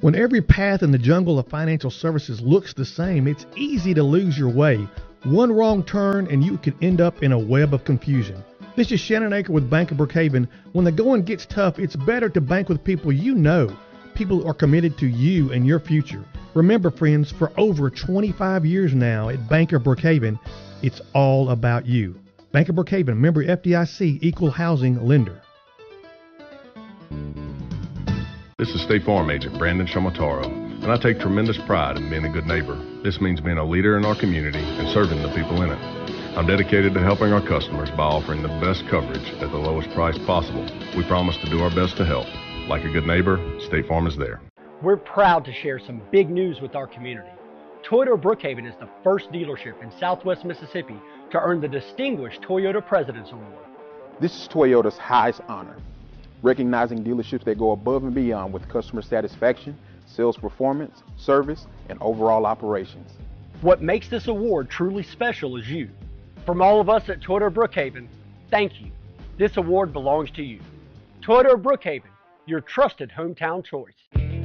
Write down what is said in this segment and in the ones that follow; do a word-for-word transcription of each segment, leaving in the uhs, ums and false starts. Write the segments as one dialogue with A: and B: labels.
A: When every path in the jungle of financial services looks the same, it's easy to lose your way. One wrong turn and you could end up in a web of confusion. This is Shannon Aker with Bank of Brookhaven. When the going gets tough, it's better to bank with people you know. People who are committed to you and your future. Remember, friends, for over twenty-five years now at Bank of Brookhaven, it's all about you. Bank of Brookhaven, member F D I C, equal housing lender.
B: This is State Farm Agent Brandon Shamataro, and I take tremendous pride in being a good neighbor. This means being a leader in our community and serving the people in it. I'm dedicated to helping our customers by offering the best coverage at the lowest price possible. We promise to do our best to help. Like a good neighbor, State Farm is there.
C: We're proud to share some big news with our community. Toyota of Brookhaven is the first dealership in Southwest Mississippi to earn the Distinguished Toyota President's Award.
D: This is Toyota's highest honor, recognizing dealerships that go above and beyond with customer satisfaction, sales performance, service, and overall operations.
C: What makes this award truly special is you. From all of us at Toyota of Brookhaven, thank you. This award belongs to you. Toyota of Brookhaven, your trusted hometown choice.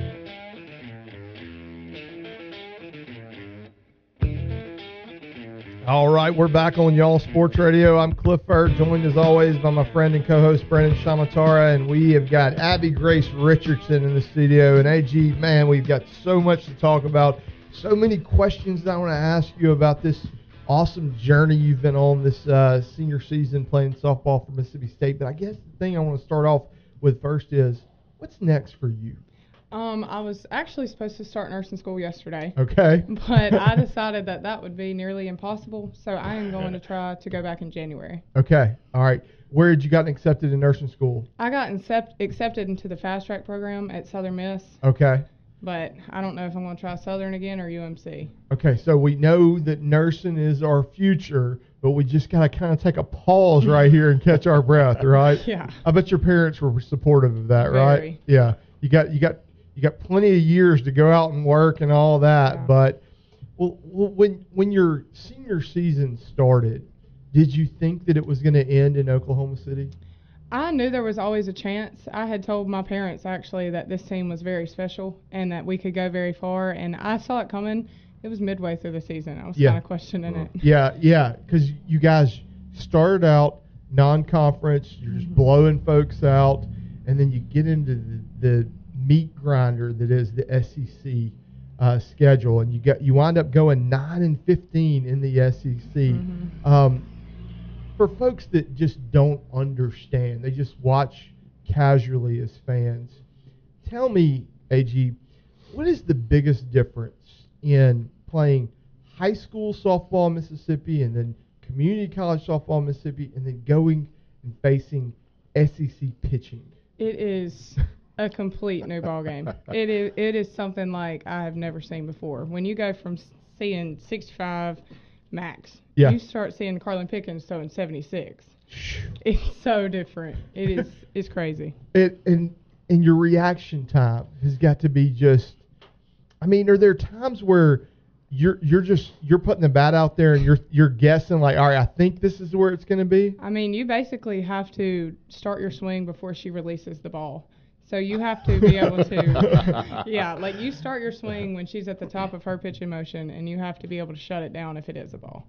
E: All right, we're back on Y'all Sports Radio. I'm Cliff Bird, joined as always by my friend and co-host Brandon Shamatara, and we have got Abby Grace Richardson in the studio. And A G, man, we've got so much to talk about, so many questions that I want to ask you about this awesome journey you've been on this uh, senior season playing softball for Mississippi State. But I guess the thing I want to start off with first is, what's next for you?
F: Um, I was actually supposed to start nursing school yesterday.
E: Okay.
F: But I decided that that would be nearly impossible, so I am going to try to go back in January.
E: Okay. All right. Where had you gotten accepted in nursing school?
F: I got accept- accepted into the Fast Track program at Southern Miss.
E: Okay.
F: But I don't know if I'm going to try Southern again or U M C.
E: Okay, so we know that nursing is our future, but we just got to kind of take a pause right here and catch our breath, right?
F: Yeah.
E: I bet your parents were supportive of that,
F: Very.
E: right? Yeah. You got you got you got plenty of years to go out and work and all that,
F: Yeah.
E: but well, well, when when your senior season started, did you think that it was going to end in Oklahoma City?
F: I knew there was always a chance. I had told my parents, actually, that this team was very special and that we could go very far, and I saw it coming. It was midway through the season. I was
E: Yeah.
F: kind of questioning it.
E: Yeah, yeah, because you guys started out non-conference, you're just blowing folks out, and then you get into the, the meat grinder that is the S E C uh, schedule, and you got you wind up going nine and fifteen in the S E C.
F: Mm-hmm.
E: Um, for folks that just don't understand, they just watch casually as fans. Tell me, A G, what is the biggest difference in playing high school softball in Mississippi and then community college softball in Mississippi and then going and facing S E C pitching?
F: It is a complete new ball game. It is it is something like I have never seen before. When you go from seeing sixty-five max,
E: Yeah.
F: you start seeing Carlin Pickens throwing seventy-six. It's so different. It is it's crazy.
E: It and and your reaction time has got to be just. I mean, are there times where you're you're just you're putting the bat out there and you're you're guessing like, all right, I think this is where it's going to be?
F: I mean, you basically have to start your swing before she releases the ball. So you have to be able to, yeah, like you start your swing when she's at the top of her pitching motion, and you have to be able to shut it down if it is a ball.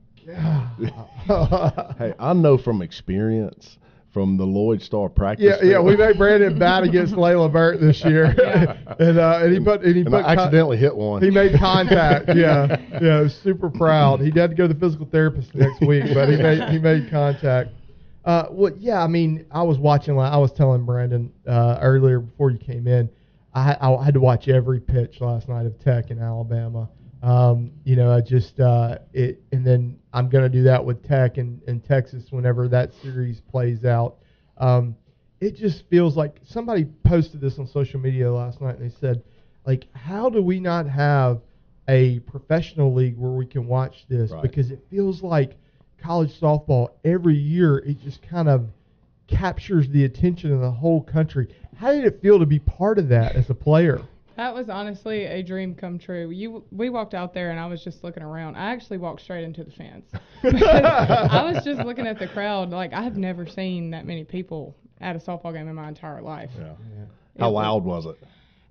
G: Hey, I know from experience from the Lloyd Star practice.
E: Yeah, yeah,
G: field.
E: we made Brandon bat against Layla Burt this year,
F: Yeah.
E: and uh, and he put and he
G: And
E: put
G: I accidentally hit one.
E: He made contact. Yeah, yeah, I was super proud. He had to go to the physical therapist next week, but he made he made contact. Uh, well, yeah, I mean, I was watching. Like I was telling Brandon uh, earlier before you came in, I, I had to watch every pitch last night of Tech in Alabama. Um, you know, I just uh, it, and then I'm going to do that with Tech and, and Texas whenever that series plays out. Um, it just feels like somebody posted this on social media last night, and they said, like, how do we not have a professional league where we can watch this?
G: Right.
E: Because it feels like college softball every year, it just kind of captures the attention of the whole country. How did it feel to be part of that as a player?
F: That was honestly a dream come true. You, we walked out there, and I was just looking around. I actually walked straight into the fence. Because I was just looking at the crowd. Like, I've never seen that many people at a softball game in my entire life.
G: Yeah. How
F: It was-
G: loud was it?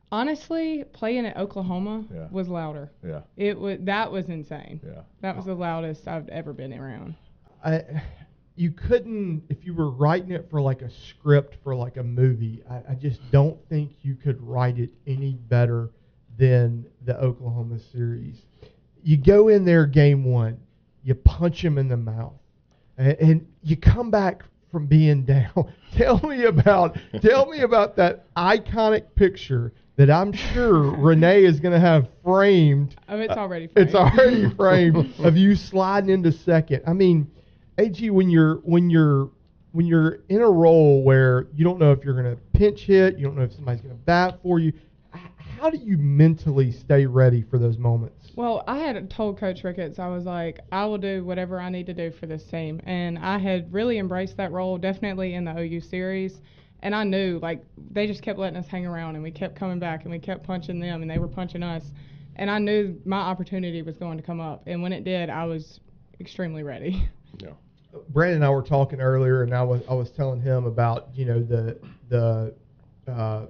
F: Honestly, playing at Oklahoma
G: Yeah.
F: was louder.
G: Yeah.
F: It was that was insane.
G: Yeah.
F: That was the loudest I've ever been around.
E: I, you couldn't, if you were writing it for like a script for like a movie, I, I just don't think you could write it any better than the Oklahoma series. You go in there game one, you punch him in the mouth, and, and you come back from being down. Tell me about, tell me about that iconic picture that I'm sure Renee is going to have framed.
F: Oh, it's already framed.
E: It's already framed of you sliding into second. I mean, A G, when you're when you're when you're in a role where you don't know if you're going to pinch hit, you don't know if somebody's going to bat for you. h- How do you mentally stay ready for those moments?
F: Well, I had told Coach Ricketts, I was like, I will do whatever I need to do for this team. And I had really embraced that role, definitely in the O U series. And I knew, like, they just kept letting us hang around, and we kept coming back, and we kept punching them, and they were punching us. And I knew my opportunity was going to come up. And when it did, I was extremely ready.
G: Yeah.
E: Brandon and I were talking earlier, and I was I was telling him about you know the the uh,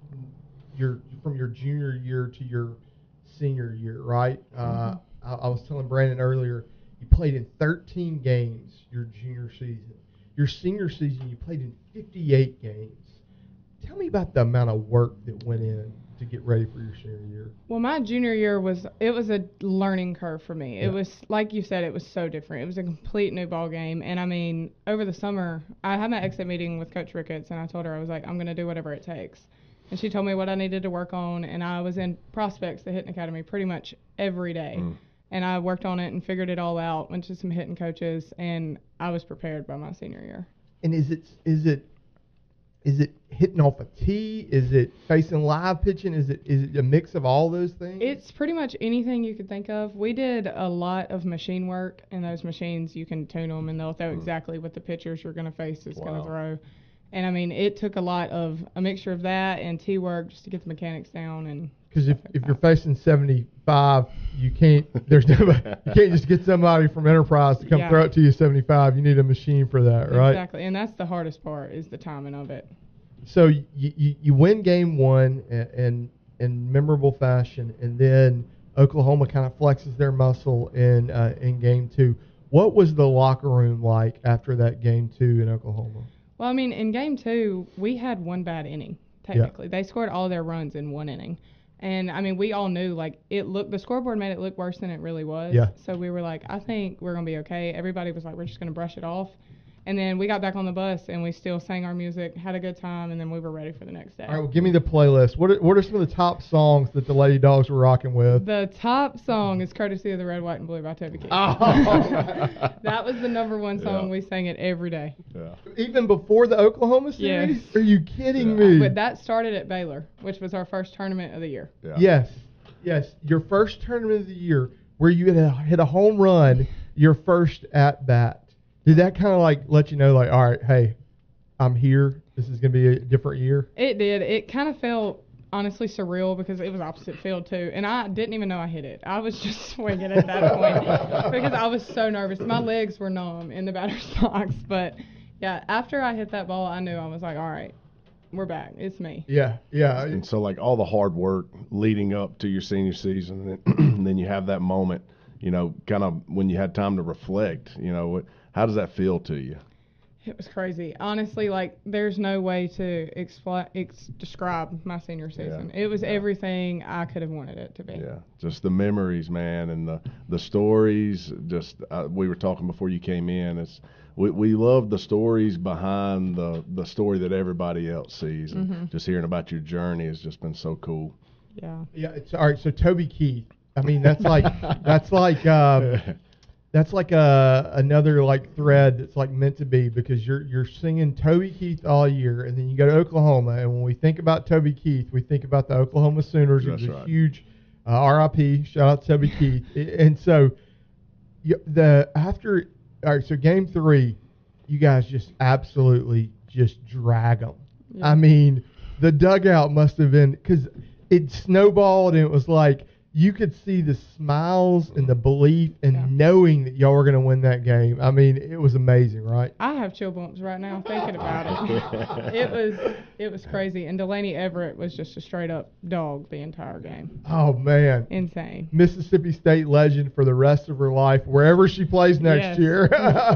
E: your from your junior year to your senior year, right? Uh, I, I was telling Brandon earlier, you played in thirteen games your junior season. Your senior season, you played in fifty-eight games. Tell me about the amount of work that went in to get ready for your senior year.
F: Well, my junior year was it was a learning curve for me. It
E: Yeah.
F: was like you said, it was so different. It was a complete new ball game, and I mean, over the summer, I had my exit meeting with Coach Ricketts, and I told her I was like, I'm going to do whatever it takes, and she told me what I needed to work on, and I was in prospects, the hitting academy, pretty much every day,
G: Mm.
F: and I worked on it and figured it all out. Went to some hitting coaches, and I was prepared by my senior year.
E: And is it is it is it hitting off a tee? Is it facing live pitching? Is it is it a mix of all those things?
F: It's pretty much anything you could think of. We did a lot of machine work, and those machines, you can tune them, and they'll throw exactly what the pitchers you're going to face is going
G: Wow.
F: to throw. And, I mean, it took a lot of a mixture of that and tee work just to get the mechanics down. And
E: Because if,
F: stuff like
E: if
F: that.
E: you're facing seventy-five, you can't. There's no, you can't just get somebody from Enterprise to come
F: Yeah.
E: throw it to you seventy-five. You need a machine for that, right?
F: Exactly, and that's the hardest part is the timing of it.
E: So you, you you win game one in, in in memorable fashion, and then Oklahoma kind of flexes their muscle in uh, in game two. What was the locker room like after that game two in Oklahoma?
F: Well, I mean, in game two, we had one bad inning, technically. They scored all their runs in one inning. And, I mean, we all knew, like, it looked, the scoreboard made it look worse than it really was.
E: Yeah.
F: So we were like, I think we're going to be okay. Everybody was like, we're just going to brush it off. And then we got back on the bus, and we still sang our music, had a good time, and then we were ready for the next day.
E: All right, well, give me the playlist. What are, what are some of the top songs that the Lady Dogs were rocking with?
F: The top song is courtesy of the Red, White, and Blue by Toby Keith.
E: Oh.
F: That was the number one song.
G: Yeah.
F: We sang it every day.
G: Yeah.
E: Even before the Oklahoma series?
F: Yes.
E: Are you kidding
G: Yeah.
E: me?
F: But that started at Baylor, which was our first tournament of the year.
G: Yeah.
E: Yes, yes. Your first tournament of the year where you had a, hit a home run, your first at bat. Did that kind of like let you know, like, all right, hey, I'm here. This is going to be a different year?
F: It did. It kind of felt honestly surreal because it was opposite field too, and I didn't even know I hit it. I was just swinging at that point because I was so nervous. My legs were numb in the batter's box, but yeah, after I hit that ball, I knew I was like, all right, we're back. It's me.
E: Yeah, yeah.
G: And so, like, all the hard work leading up to your senior season, and then, and then you have that moment, you know, kind of when you had time to reflect, you know, what, how does that feel to you?
F: It was crazy. Honestly, like, there's no way to expl- ex- describe my senior season.
G: Yeah.
F: It was
G: Yeah.
F: everything I could have wanted it to be.
G: Yeah, just the memories, man, and the the stories. Just uh, we were talking before you came in. It's we we love the stories behind the the story that everybody else sees, and
F: Mhm.
G: just hearing about your journey has just been so cool.
F: Yeah.
E: Yeah, it's all right. So Toby Keith. I mean, that's like that's like um, that's like a another like thread that's like meant to be because you're you're singing Toby Keith all year, and then you go to Oklahoma, and when we think about Toby Keith, we think about the Oklahoma Sooners.
G: That's
E: it was
G: right.
E: a huge uh, R I P. Shout out to Toby Keith. I- And so you, the after all right, so game three, you guys just absolutely just drag them.
F: Yeah.
E: I mean, the dugout must have been because it snowballed and it was like you could see the smiles and the belief and
F: Yeah.
E: knowing that y'all were going to win that game. I mean, it was amazing, right?
F: I have chill bumps right now thinking about it. it was it was crazy. And Delaney Everett was just a straight up dog the entire game.
E: Oh, man.
F: Insane.
E: Mississippi State legend for the rest of her life, wherever she plays next
F: Yes.
E: year.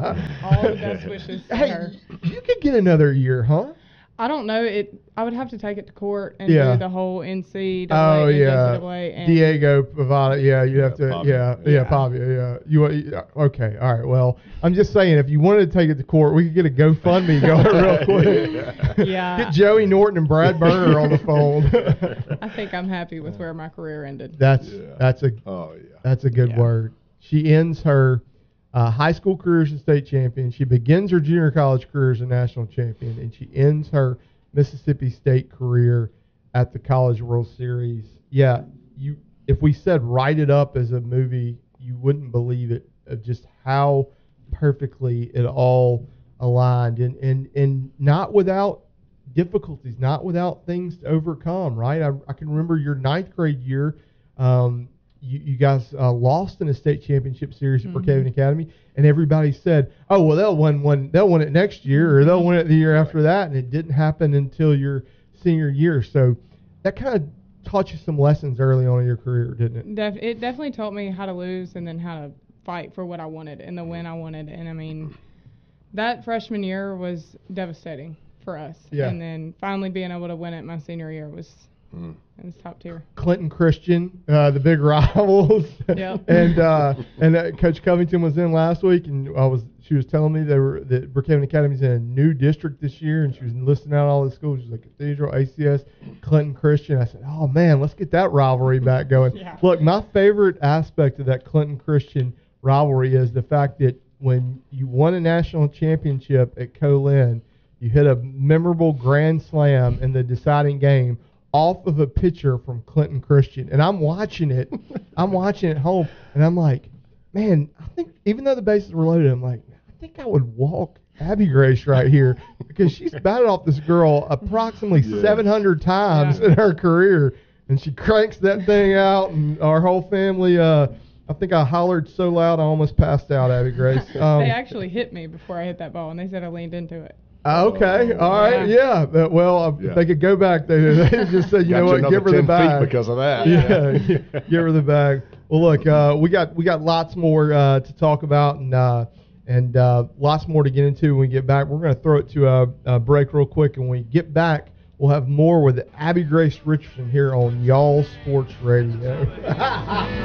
F: All the best wishes to
E: Hey,
F: her.
E: you could get another year, huh?
F: I don't know. It. I would have to take it to court and
E: Yeah.
F: do the whole N C double A,
E: Oh, yeah.
F: N C double A, and
E: Diego Pavada. Yeah, you have
G: Yeah,
E: to.
G: Pavia.
E: Yeah, yeah,
F: Yeah.
E: Pavia. Yeah. You, want- yeah. Okay. All right. Well, I'm just saying, if you wanted to take it to court, we could get a GoFundMe going real quick.
F: Yeah.
E: Get Joey Norton and Brad Burner on the phone.
F: I think I'm happy with where my career ended.
E: That's
G: Yeah.
E: that's a
G: Oh yeah.
E: that's a good
F: Yeah.
E: word. She ends her uh, high school career as a state champion. She begins her junior college career as a national champion, and she ends her Mississippi State career at the College World Series. Yeah, you. If we said write it up as a movie, you wouldn't believe it of just how perfectly it all aligned, and and and not without difficulties, not without things to overcome. Right? I, I can remember your ninth grade year. Um, you, you guys uh, lost in a state championship series at
F: Mhm.
E: Brookhaven Academy, and everybody said, "Oh, well, they'll win one. They'll win it next year, or they'll win it the year after that." And it didn't happen until your senior year. So that kind of taught you some lessons early on in your career, didn't it?
F: Def- it definitely taught me how to lose and then how to fight for what I wanted and the win I wanted. And I mean, that freshman year was devastating for us.
E: Yeah.
F: And then finally being able to win it my senior year was
G: Mm.
F: it was top tier.
E: Clinton Christian, uh, the big rivals.
F: Yep.
E: and uh, and uh, Coach Covington was in last week, and I was she was telling me they were that Brookhaven Academy's in a new district this year, and she was listing out all the schools. She was like Cathedral, A C S, Clinton Christian. I said, oh man, let's get that rivalry back going.
F: Yeah.
E: Look, my favorite aspect of that Clinton Christian rivalry is the fact that when you won a national championship at Co-Lin, you hit a memorable grand slam in the deciding game off of a pitcher from Clinton Christian. And I'm watching it. I'm watching it home, and I'm like, man, I think even though the bases were loaded, I'm like, I think I would walk Abby Grace right here because she's batted off this girl approximately
G: Yeah.
E: seven hundred times
F: Yeah.
E: in her career, and she cranks that thing out, and our whole family, uh, I think I hollered so loud I almost passed out, Abby Grace. Um,
F: they actually hit me before I hit that ball, and they said I leaned into it.
E: Okay, all right, yeah. But, well, uh,
G: Yeah.
E: if they could go back, they, they just said, you
G: Got
E: know what,
G: another
E: give her the
G: ten feet
E: bag
G: because of that.
E: Yeah, give her the bag. Well, look, uh, we got we got lots more uh, to talk about, and uh, and uh, lots more to get into when we get back. We're going to throw it to a, a break real quick, and when we get back, we'll have more with Abby Grace Richardson here on Y'all Sports Radio.